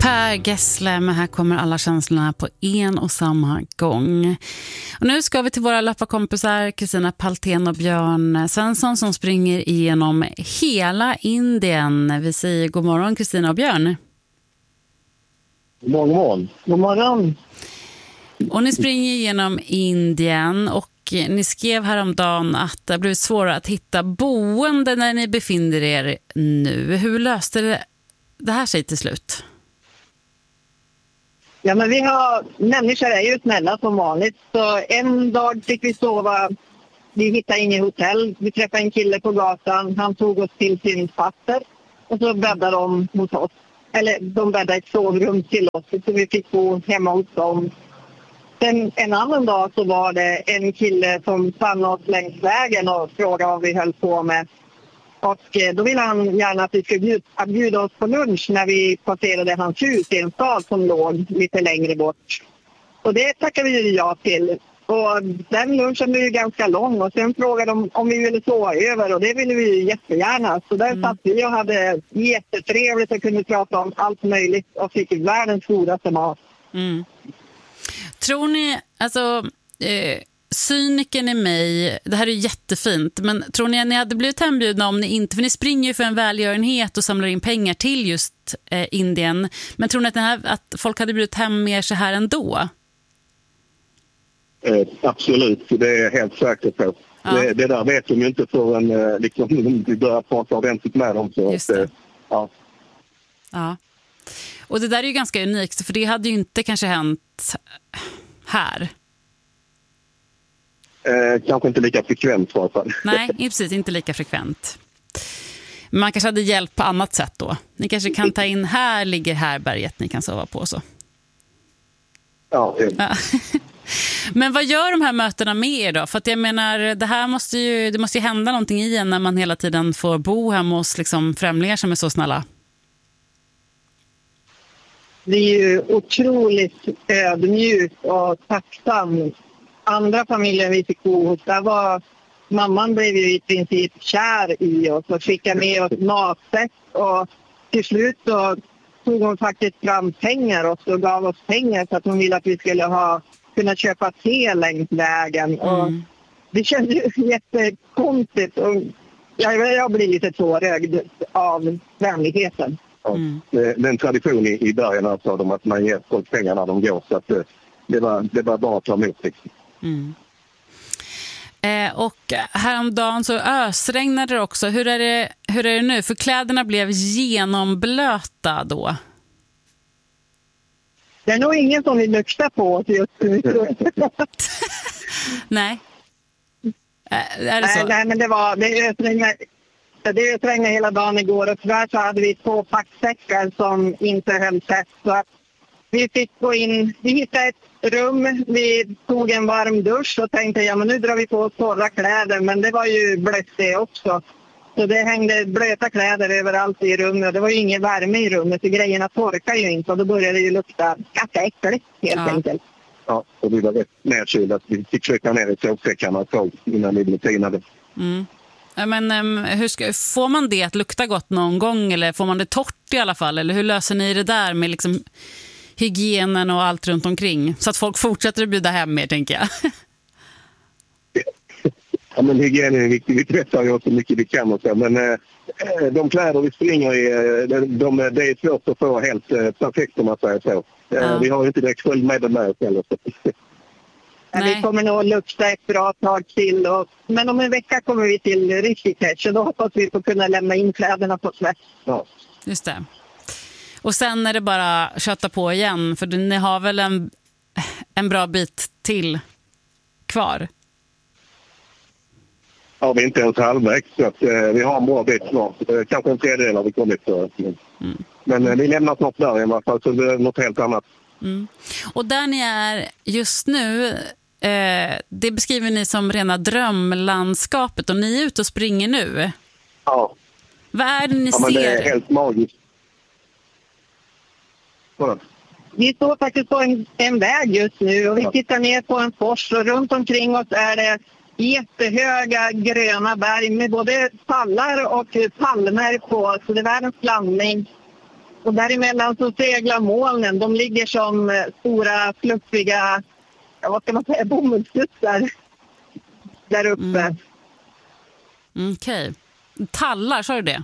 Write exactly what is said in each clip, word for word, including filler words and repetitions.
Per Gessle, men här kommer alla känslorna på en och samma gång. Och nu ska vi till våra löparkompisar Kristina Paltén och Björn Svensson som springer igenom hela Indien. Vi säger god morgon Kristina och Björn. God morgon. God morgon. Och ni springer igenom Indien och ni skrev häromdagen att det blivit svårare att hitta boende när ni befinner er nu. Hur löste det, det här sig till slut? Ja, men vi har, människor är ju snälla som vanligt. Så en dag fick vi sova, vi hittade inget hotell. Vi träffade en kille på gatan, han tog oss till sin faster och så bäddade de hos oss. Eller de bäddade ett sovrum till oss så vi fick bo hemma hos dem. Sen en annan dag så var det en kille som stannade oss längs vägen och frågade vad vi höll på med. Och då ville han gärna att vi skulle bjuda, bjuda oss på lunch när vi passerade hans hus i en stad som låg lite längre bort. Och det tackade vi ju ja till. Och den lunchen blev ju ganska lång och sen frågade de om vi ville sova över och det ville vi ju jättegärna. Så där mm. satt vi och hade jättetrevligt och kunde prata om allt möjligt och fick världens godaste mat. Mm. Tror ni, alltså... Eh... cyniken i mig, det här är jättefint, men tror ni att ni hade blivit hembjudna om ni inte, för ni springer ju för en välgörenhet och samlar in pengar till just eh, Indien, men tror ni att, här, att folk hade blivit hem mer så här ändå? Eh, absolut, det är jag helt säker på. Ja. Det, det där vet de ju inte förrän eh, liksom, vi börjar prata ordentligt med dem. Så just det. Att, eh, ja. ja. Och det där är ju ganska unikt, för det hade ju inte kanske hänt här. Eh, kanske inte lika frekvent för fall. Nej, precis, inte lika frekvent. Men man kanske hade hjälp på annat sätt då. Ni kanske kan ta in, här ligger härberget ni kan sova på så. Ja. Eh. ja. Men vad gör de här mötena med er då? För att jag menar, det här måste ju, det måste ju hända någonting i en när man hela tiden får bo hemma hos liksom främlingar som är så snälla. Det är ju otroligt ödmjukt och tacksam. Andra familjer vi fick bo hos, där var mamman blev ju i princip kär i oss och skickade med oss matsäck och till slut så tog hon faktiskt fram pengar och så gav oss pengar så att hon ville att vi skulle ha kunna köpa te längs vägen. Mm. Och det kändes ju jättekonstigt och jag, jag blir lite tårögd av vänligheten. Mm. Det är en tradition i, i början alltså, de att man ger folk pengar när de går så att det, det, var, det var bara att ta emot det. Mm. Eh, och häromdagen så ösregnade det också. Hur är det, hur är det nu? För kläderna blev genomblöta då. Det är nog ingen som vill lukta på oss just nu. Nej. Äh, är det nej, så? nej, men det var det ösregnade, det ösregnade hela dagen igår och tyvärr så hade vi två packsäckar som inte höll tätt så att vi fick gå in, vi hittade ett rum, vi tog en varm dusch och tänkte ja men nu drar vi på oss torra kläder men det var ju blött det också. Så det hängde blöta kläder överallt i rummet. Det var ju ingen värme i rummet så grejerna torkade ju inte och då började det ju lukta ganska äckligt helt ja. enkelt. Ja, och vi var rätt nedkylda. Vi fick köka ner i sovsäckarna innan vi blev tinade. Mm. Men um, hur ska, får man det att lukta gott någon gång eller får man det torrt i alla fall? Eller hur löser ni det där med liksom hygienen och allt runt omkring så att folk fortsätter att bjuda hem mer, tänker jag? Ja, men hygienen är viktig. Vi tvättar ju så mycket vi kan och så. Men eh, de kläder vi springer i, de, de, det är svårt att få helt eh, perfekt om man säger så. Ja. Eh, vi har ju inte direkt följd med det med oss heller. Ja, vi kommer nog lukta ett bra tag till. Och, men om en vecka kommer vi till Rishikesh och då hoppas vi på kunna lämna in kläderna på tvätt. Ja. Just det. Och sen är det bara köta på igen. För ni har väl en, en bra bit till kvar? Ja, vi är inte ens halvvägs. Så att, eh, vi har en bra bit kvar. Eh, kanske en tredjedel har vi kommit för. Men, mm. men eh, vi lämnar snart där i alla fall. Så det är något helt annat. Mm. Och där ni är just nu, eh, det beskriver ni som rena drömlandskapet. Och ni är ute och springer nu. Ja. Vad är det ni ja, men ser? Det är helt magiskt. Kolla. Vi står faktiskt på en, en väg just nu och vi ja. tittar ner på en fors och runt omkring oss är det jättehöga gröna berg med både pallar och palmer på, så det är världens blandning. Och däremellan så seglar molnen. De ligger som stora, fluffiga, ja, vad ska man säga, bomullstussar där uppe. Mm. Okej. Okay. Tallar, sa du det?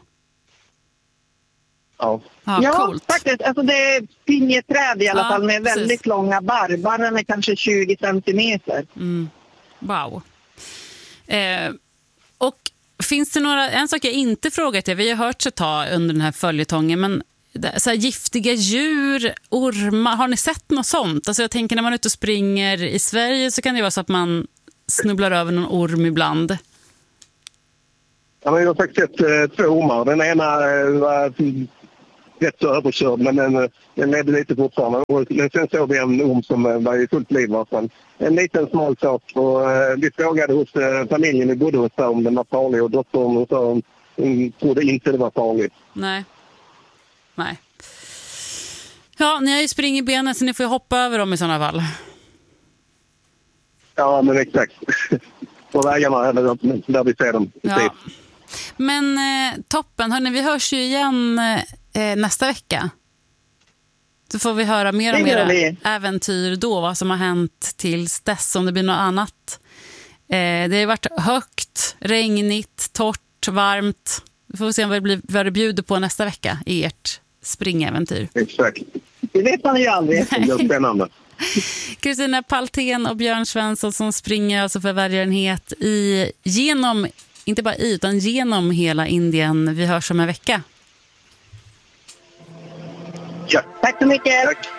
Ja, ja, ja coolt. faktiskt. Alltså det är pinjeträd i alla ja, fall med precis. väldigt långa barr. Barren är kanske tjugo centimeter. Mm. Wow. Eh, och finns det några, en sak jag inte frågat er, vi har hört så ta under den här följetongen, men så här, giftiga djur, ormar, har ni sett något sånt? Alltså jag tänker när man är ute och springer i Sverige så kan det vara så att man snubblar över någon orm ibland. Ja, men jag har faktiskt sett eh, två ormar. Den ena eh, var rätt så överkörd, men den, den levde lite fortfarande. Och, men sen såg vi en orm som eh, var i fullt liv. En, en liten smal sak. Och, eh, vi frågade hos eh, familjen vi bodde hos om den var farlig. Och dottern sa hon, hon trodde inte det var farligt. Nej. Nej. Ja, ni har ju spring i benen så ni får hoppa över dem i sådana fall. Ja, men exakt. På vägarna där, där vi ser dem. Ja. Men eh, toppen, hörni, vi hörs ju igen eh, nästa vecka. Så får vi höra mer om era äventyr då, vad som har hänt tills dess, om det blir något annat. Eh, det har varit högt, regnigt, torrt, varmt. Vi får se vad det, blir, vad det bjuder på nästa vecka i ert springäventyr. Exakt. Det vet man ju aldrig. Det är spännande. Kristina Paltén och Björn Svensson som springer alltså för välgörenhet i, genom, inte bara i, utan genom hela Indien. Vi hörs om en vecka. Ja. Tack så mycket. Tack.